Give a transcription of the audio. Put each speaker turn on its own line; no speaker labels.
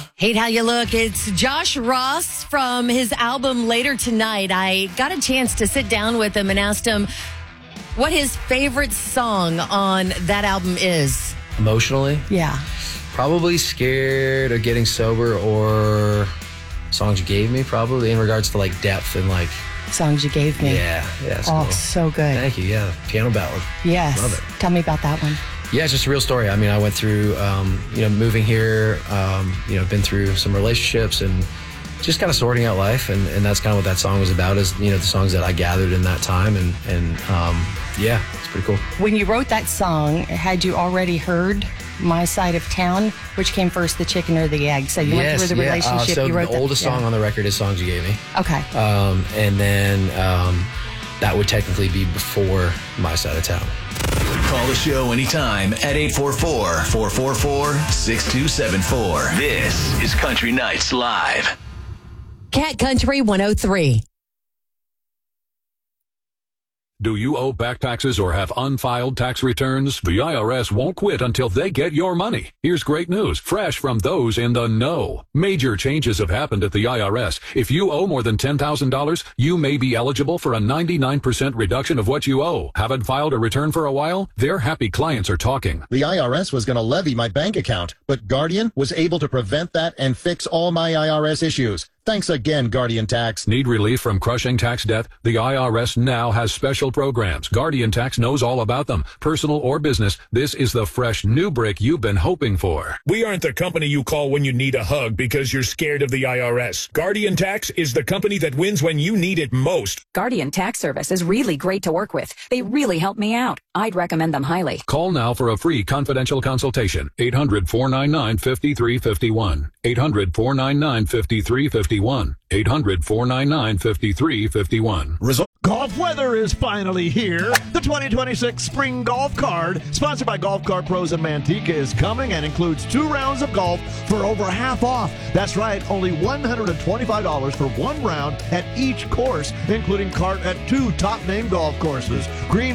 Hate How You Look. It's Josh Ross from his album Later Tonight. I got a chance to sit down with him and asked him what his favorite song on that album is.
Emotionally?
Yeah.
Probably Scared or Getting Sober or Songs You Gave Me, probably, in regards to like depth and like...
Songs You Gave Me.
Yeah. That's
oh,
cool.
So good.
Thank you. Yeah. Piano ballad.
Yes.
Love it.
Tell me about that one.
Yeah, it's just a real story. I mean, I went through, moving here, been through some relationships and just kind of sorting out life. And that's kind of what that song was about is, the songs that I gathered in that time. And yeah, it's pretty cool.
When you wrote that song, had you already heard My Side of Town? Which came first, the chicken or the egg? So you went through the relationship.
So
you wrote
the oldest song on the record is Songs You Gave Me.
Okay.
And then that would technically be before My Side of Town.
Call the show anytime at 844-444-6274. This is Country Nights Live.
Cat Country 103.
Do you owe back taxes or have unfiled tax returns? The IRS won't quit until they get your money. Here's great news, fresh from those in the know. Major changes have happened at the IRS. If you owe more than $10,000, you may be eligible for a 99% reduction of what you owe. Haven't filed a return for a while? Their happy clients are talking.
The IRS was going to levy my bank account, but Guardian was able to prevent that and fix all my IRS issues. Thanks again, Guardian Tax.
Need relief from crushing tax debt? The IRS now has special programs. Guardian Tax knows all about them. Personal or business, this is the fresh new brick you've been hoping for.
We aren't the company you call when you need a hug because you're scared of the IRS. Guardian Tax is the company that wins when you need it most.
Guardian Tax Service is really great to work with. They really help me out. I'd recommend them highly.
Call now for a free confidential consultation. 800-499-5351. 800-499-5351. 800-499-5351.
Golf weather is finally here. The 2026 Spring Golf Card, sponsored by Golf Cart Pros of Manteca, is coming and includes 2 rounds of golf for over half off. That's right, only $125 for 1 round at each course, including cart at 2 top-name golf courses. Green